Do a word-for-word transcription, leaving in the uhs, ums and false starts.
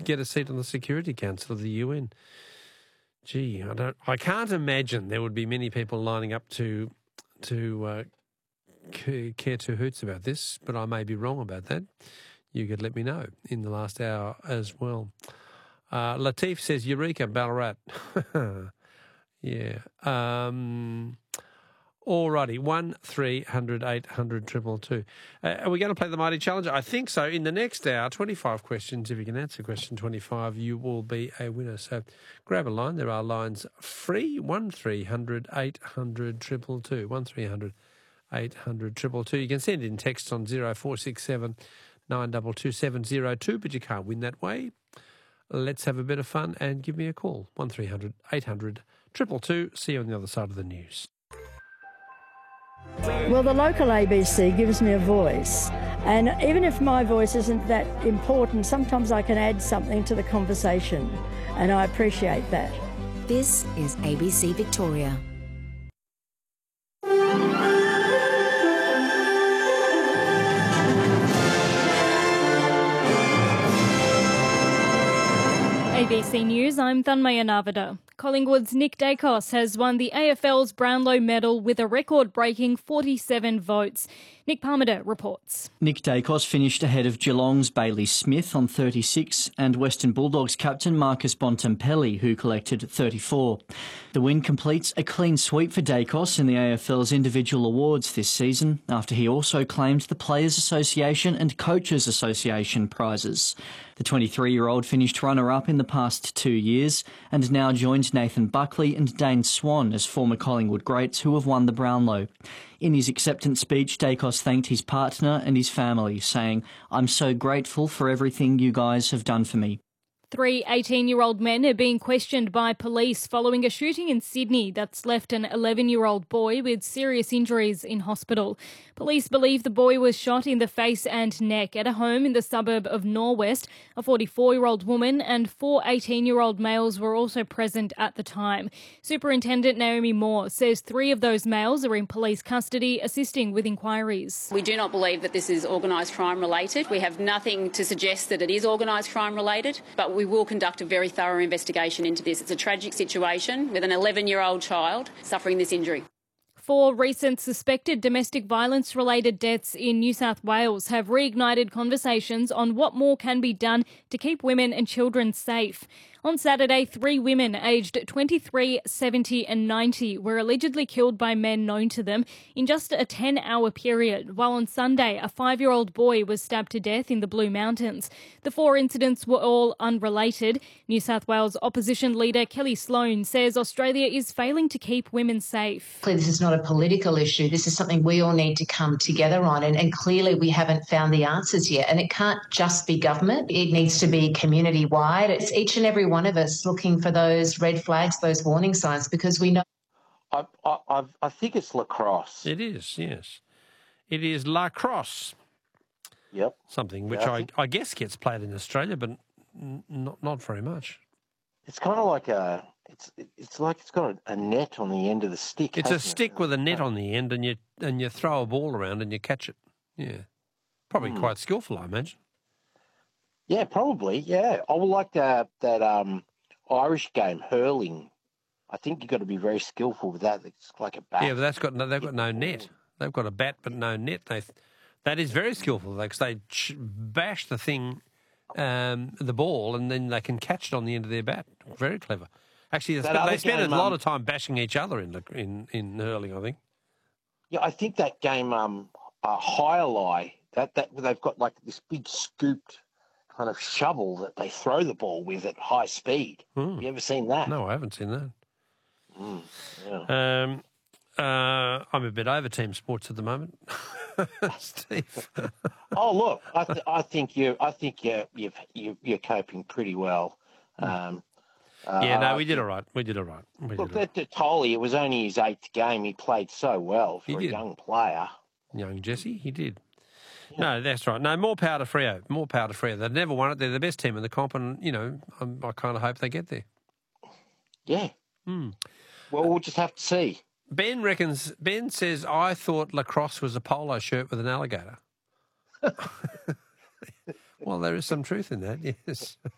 get a seat on the Security Council of the U N. Gee, I don't. I can't imagine there would be many people lining up to to uh, care two hoots about this, but I may be wrong about that. You could let me know in the last hour as well. Uh, Latif says, Eureka, Ballarat. yeah. Um, alrighty, one three hundred eight hundred triple two. Uh, are we going to play the Mighty Challenger? I think so. In the next hour, twenty-five questions. If you can answer question twenty-five, you will be a winner. So grab a line. There are lines free. one three hundred eight hundred triple two. one three hundred eight hundred triple two. You can send in texts on zero four six seven nine two two seven zero two, but you can't win that way. Let's have a bit of fun and give me a call. one three hundred eight hundred triple two. See you on the other side of the news. Well, the local A B C gives me a voice, and even if my voice isn't that important, sometimes I can add something to the conversation, and I appreciate that. This is A B C Victoria. A B C News, I'm Thanmaya Navada. Collingwood's Nick Dacos has won the A F L's Brownlow medal with a record-breaking forty-seven votes. Nick Palmader reports. Nick Dacos finished ahead of Geelong's Bailey Smith on thirty-six and Western Bulldogs captain Marcus Bontempelli, who collected thirty-four. The win completes a clean sweep for Dacos in the A F L's individual awards this season, after he also claimed the Players Association and Coaches Association prizes. The twenty-three-year-old finished runner-up in the past two years and now joins Nathan Buckley and Dane Swan as former Collingwood greats who have won the Brownlow. In his acceptance speech, Dacos thanked his partner and his family, saying, "I'm so grateful for everything you guys have done for me." Three eighteen-year-old men are being questioned by police following a shooting in Sydney that's left an eleven-year-old boy with serious injuries in hospital. Police believe the boy was shot in the face and neck at a home in the suburb of Norwest. A forty-four-year-old woman and four eighteen-year-old males were also present at the time. Superintendent Naomi Moore says three of those males are in police custody, assisting with inquiries. We do not believe that this is organised crime related. We have nothing to suggest that it is organised crime related, but we will conduct a very thorough investigation into this. It's a tragic situation with an eleven-year-old child suffering this injury. Four recent suspected domestic violence-related deaths in New South Wales have reignited conversations on what more can be done to keep women and children safe. On Saturday, three women aged twenty-three, seventy and ninety were allegedly killed by men known to them in just a ten-hour period, while on Sunday a five-year-old boy was stabbed to death in the Blue Mountains. The four incidents were all unrelated. New South Wales opposition leader Kelly Sloan says Australia is failing to keep women safe. This is not a political issue. This is something we all need to come together on, and, and clearly we haven't found the answers yet. And it can't just be government. It needs to be community-wide. It's each and every one of us looking for those red flags, those warning signs, because we know. I, I, I think it's lacrosse. It is, yes. It is lacrosse. Yep. Something which yeah, I, I, think... I guess gets played in Australia, but n- not not very much. It's kind of like a. It's it's like it's got a, a net on the end of the stick. It's a it? stick with a net on the end, and you and you throw a ball around and you catch it. Yeah, probably mm. quite skillful, I imagine. Yeah, probably. Yeah, I would like that that um, Irish game, hurling. I think you've got to be very skillful with that. It's like a bat. Yeah, but that's got no, they've got no net. They've got a bat but no net. They that is very skillful because they ch- bash the thing, um, the ball, and then they can catch it on the end of their bat. Very clever. Actually, they spend, they spend game, a lot um, of time bashing each other in the, in in hurling, I think. Yeah, I think that game, um, uh, high lie, that that they've got like this big scooped kind of shovel that they throw the ball with at high speed. Hmm. Have you ever seen that? No, I haven't seen that. Mm, yeah. Um, uh, I'm a bit over team sports at the moment, Steve. oh look, I, th- I think you, I think you, you've, you, you're coping pretty well. Um, uh, yeah, no, I we did all right. We did all right. We look, did that Tolly, it was only his eighth game. He played so well for he a did. young player. Young Jesse, he did. No, that's right. No, more power to Freo. More power to Freo. They've never won it. They're the best team in the comp, and, you know, I'm, I kind of hope they get there. Yeah. Hmm. Well, we'll just have to see. Ben reckons, Ben says, I thought lacrosse was a polo shirt with an alligator. Well, there is some truth in that, yes.